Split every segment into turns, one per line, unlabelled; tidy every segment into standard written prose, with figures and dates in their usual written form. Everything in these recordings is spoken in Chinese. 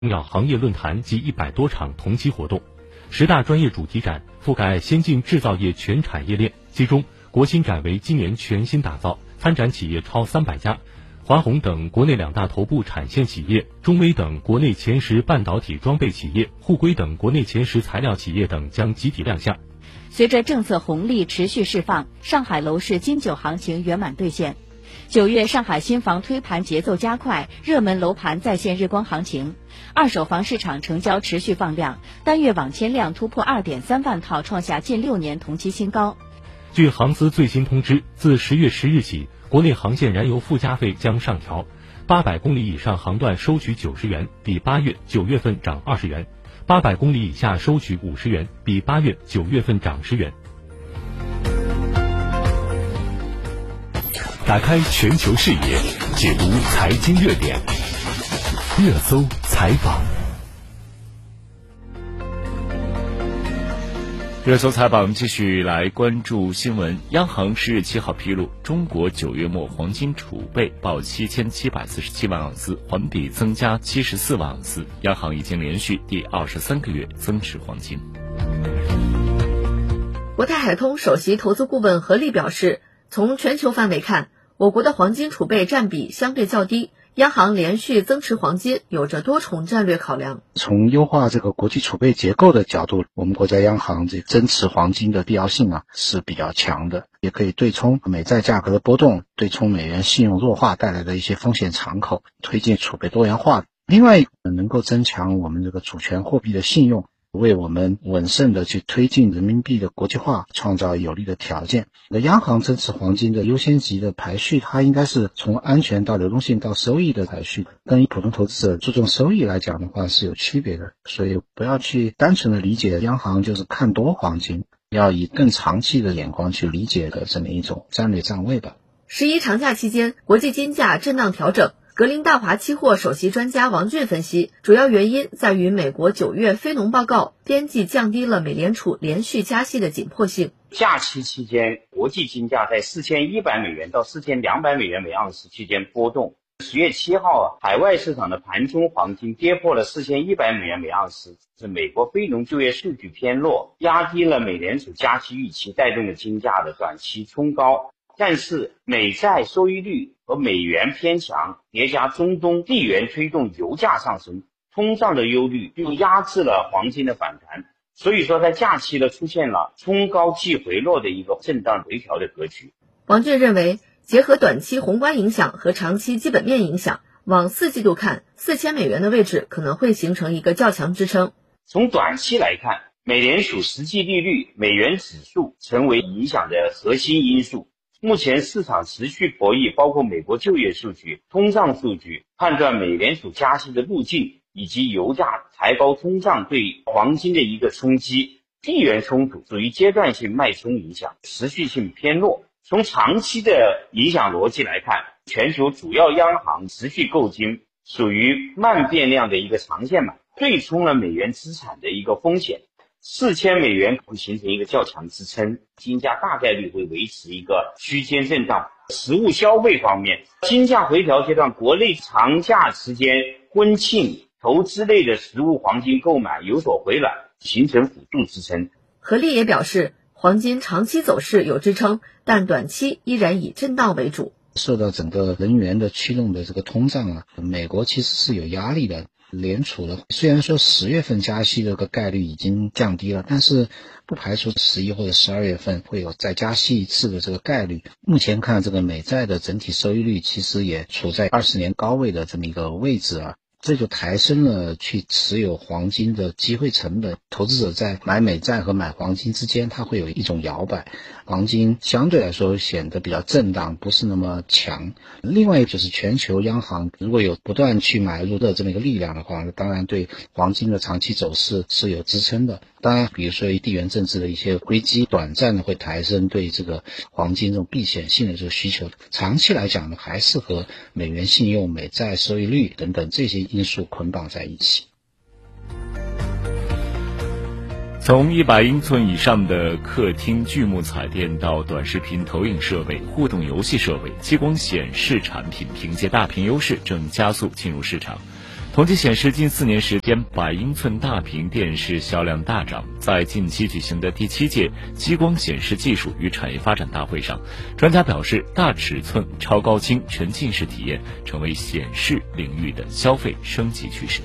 重要行业论坛及100多场同期活动，10大专业主题展覆盖先进制造业全产业链，其中国新展为今年全新打造，参展企业超300家，华虹等国内2大头部产线企业，中微等国内前10半导体装备企业，沪硅等国内前10材料企业等将集体亮相。
随着政策红利持续释放，上海楼市金九行情圆满兑现。9月上海新房推盘节奏加快，热门楼盘再现日光行情，二手房市场成交持续放量，单月网签量突破2.3万套，创下近6年同期新高。
据航司最新通知，自10月10日起，国内航线燃油附加费将上调，800公里以上航段收取90元，比9月份涨20元；800公里以下收取50元，比9月份涨10元。
打开全球视野，解读财经热点，热搜采访。热搜采访继续来关注新闻。央行10月7号披露，中国9月末黄金储备报7747万盎司，环比增加74万盎司。央行已经连续第23个月增持黄金。
国泰海通首席投资顾问何立表示，从全球范围看，我国的黄金储备占比相对较低，央行连续增持黄金有着多重战略考量。
从优化这个国际储备结构的角度，我们国家央行这增持黄金的必要性是比较强的，也可以对冲美债价格的波动，对冲美元信用弱化带来的一些风险敞口，推进储备多元化。另外能够增强我们这个主权货币的信用，为我们稳慎的去推进人民币的国际化创造有利的条件。央行增持黄金的优先级的排序，它应该是从安全到流动性到收益的排序，跟普通投资者注重收益来讲的话是有区别的。所以不要去单纯的理解央行就是看多黄金，要以更长期的眼光去理解的这么一种战略站位吧。
11长假期间，国际金价震荡调整。格林大华期货首席专家王俊分析，主要原因在于美国9月非农报告边际降低了美联储连续加息的紧迫性。
假期期间，国际金价在4100美元到4200美元每盎司区间波动。10月7号，海外市场的盘中黄金跌破了4100美元每盎司，是美国非农就业数据偏弱，压低了美联储加息预期，带动了金价的短期冲高。但是美债收益率和美元偏强，叠加中东地缘推动油价上升，通胀的忧虑又压制了黄金的反弹。所以说在假期呢出现了冲高即回落的一个震荡回调的格局。
王俊认为，结合短期宏观影响和长期基本面影响，往4季度看，4000美元的位置可能会形成一个较强支撑。
从短期来看，美联储实际利率、美元指数成为影响的核心因素。目前市场持续博弈包括美国就业数据、通胀数据，判断美联储加息的路径，以及油价抬高通胀对黄金的一个冲击。地缘冲突属于阶段性脉冲影响，持续性偏弱。从长期的影响逻辑来看，全球主要央行持续购金，属于慢变量的一个长线买，对冲了美元资产的一个风险。4000美元会形成一个较强支撑，金价大概率会维持一个区间震荡。实物消费方面，金价回调阶段，国内长假期间婚庆、投资类的实物黄金购买有所回暖，形成辅助支撑。
何立也表示，黄金长期走势有支撑，但短期依然以震荡为主。
受到整个能源的驱动的这个通胀美国其实是有压力的。联储的虽然说10月份加息这个概率已经降低了，但是不排除11或者12月份会有再加息一次的这个概率。目前看这个美债的整体收益率其实也处在20年高位的这么一个位置这就抬升了去持有黄金的机会成本。投资者在买美债和买黄金之间，它会有一种摇摆，黄金相对来说显得比较震荡，不是那么强。另外就是全球央行如果有不断去买入的这么一个力量的话，当然对黄金的长期走势是有支撑的。当然比如说地缘政治的一些危机，短暂的会抬升对这个黄金这种避险性的这个需求，长期来讲呢，还是和美元信用、美债收益率等等这些因素捆绑在一起。
从100英寸以上的客厅巨幕彩电到短视频投影设备、互动游戏设备，激光显示产品凭借大屏优势正加速进入市场。 统计显示，近4年时间，100英寸大屏电视销量大涨。在近期举行的第7届激光显示技术与产业发展大会上，专家表示，大尺寸、超高清沉浸式体验成为显示领域的消费升级趋势。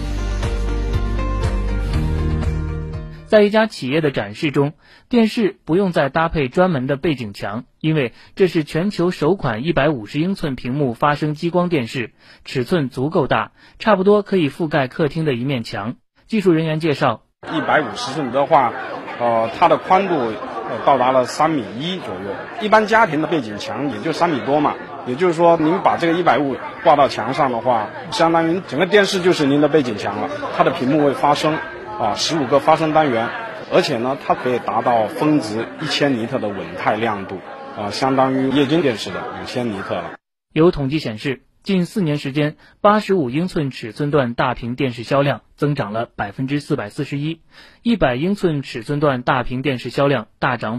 在一家企业的展示中，电视不用再搭配专门的背景墙，因为这是全球首款150英寸屏幕发声激光电视，尺寸足够大，差不多可以覆盖客厅的一面墙。技术人员介绍
，150寸的话，它的宽度到达了3.1米左右，一般家庭的背景墙也就3米多嘛，也就是说您把这个150挂到墙上的话，相当于整个电视就是您的背景墙了。它的屏幕会发声，15个发声单元，而且呢，它可以达到峰值1000尼特的稳态亮度，相当于液晶电视的5000尼特了。
有统计显示，近4年时间，85英寸尺寸段大屏电视销量增长了441%，100英寸尺寸段大屏电视销量大涨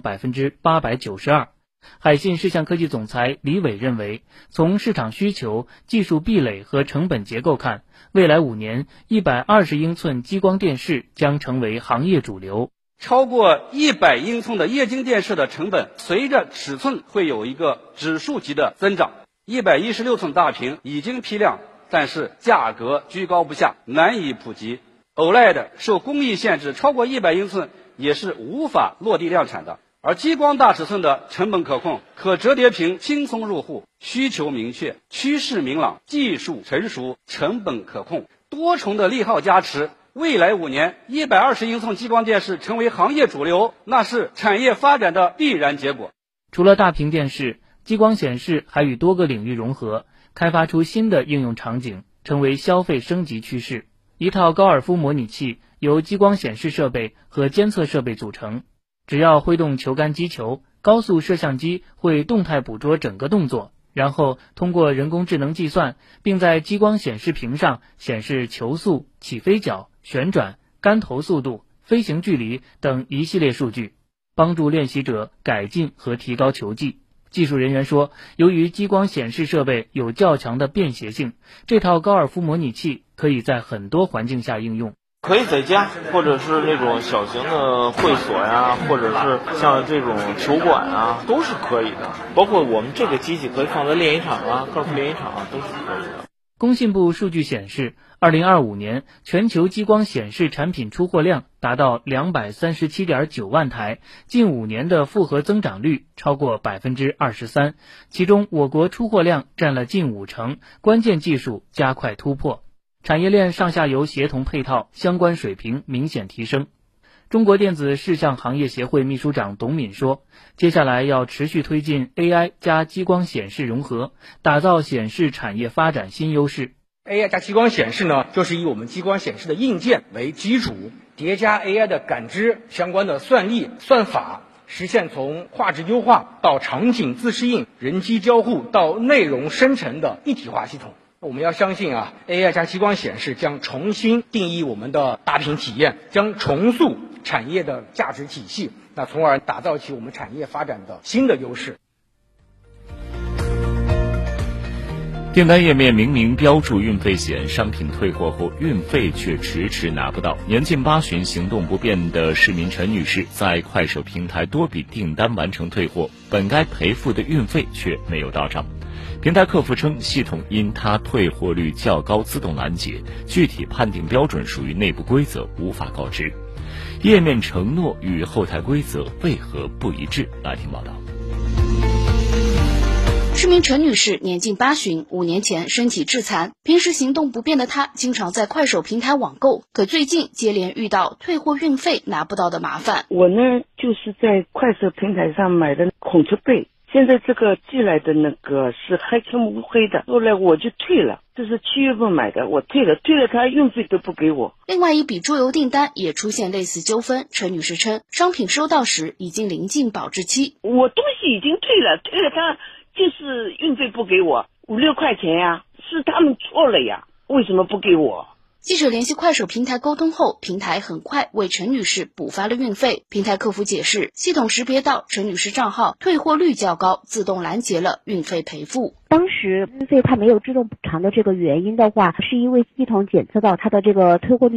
892%。海信视像科技总裁李伟认为，从市场需求、技术壁垒和成本结构看，未来5年120英寸激光电视将成为行业主流。
超过100英寸的液晶电视的成本随着尺寸会有一个指数级的增长。116寸大屏已经批量，但是价格居高不下，难以普及。OLED 受工艺限制，超过100英寸也是无法落地量产的。而激光大尺寸的成本可控，可折叠屏轻松入户，需求明确，趋势明朗，技术成熟，成本可控，多重的利好加持。未来5年，120英寸激光电视成为行业主流，那是产业发展的必然结果。
除了大屏电视，激光显示还与多个领域融合，开发出新的应用场景，成为消费升级趋势。一套高尔夫模拟器由激光显示设备和监测设备组成，只要挥动球杆击球，高速摄像机会动态捕捉整个动作，然后通过人工智能计算，并在激光显示屏上显示球速、起飞角、旋转、杆头速度、飞行距离等一系列数据，帮助练习者改进和提高球技。技术人员说，由于激光显示设备有较强的便携性，这套高尔夫模拟器可以在很多环境下应用。
可以在家，或者是那种小型的会所呀，或者是像这种球馆啊，都是可以的。包括我们这个机器可以放在练习场啊、高尔夫练习场啊，都是可以的。
工信部数据显示，2025年全球激光显示产品出货量达到237.9万台，近5年的复合增长率超过23%，其中我国出货量占了近50%，关键技术加快突破，产业链上下游协同配套相关水平明显提升。中国电子视像行业协会秘书长董敏说，接下来要持续推进 AI 加激光显示融合，打造显示产业发展新优势。
AI 加激光显示呢，就是以我们激光显示的硬件为基础，叠加 AI 的感知相关的算力、算法，实现从画质优化到场景自适应、人机交互到内容生成的一体化系统。我们要相信AI 加激光显示将重新定义我们的大屏体验，将重塑产业的价值体系，从而打造起我们产业发展的新的优势。
订单页面明明标注运费险，商品退货后运费却迟迟拿不到。年近80行动不便的市民陈女士在快手平台多笔订单完成退货，本该赔付的运费却没有到账。平台客服称，系统因她退货率较高自动拦截，具体判定标准属于内部规则，无法告知。页面承诺与后台规则为何不一致？来听报道。
市民陈女士年近80，5年前身体致残，平时行动不便的她经常在快手平台网购，可最近接连遇到退货运费拿不到的麻烦。
我呢就是在快手平台上买的孔雀被，现在这个寄来的那个是黑青乌黑的，后来我就退了，这是7月份买的，我退了他运费都不给我。
另外一笔桌游订单也出现类似纠纷，陈女士称商品收到时已经临近保质期，
我东西已经退了他就是运费不给我5-6块钱呀，是他们错了呀，为什么不给我？
记者联系快手平台沟通后，平台很快为陈女士补发了运费。平台客服解释，系统识别到陈女士账号退货率较高，自动拦截了运费赔付。
当时运费它没有自动补偿的这个原因的话，是因为系统检测到它的这个退货率